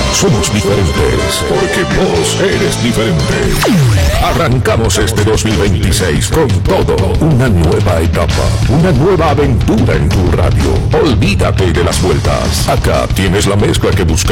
Somos diferentes, porque vos eres diferente. Arrancamos este 2026 con todo. Una nueva etapa, una nueva aventura en tu radio. Olvídate de las vueltas. Acá tienes la mezcla que buscas.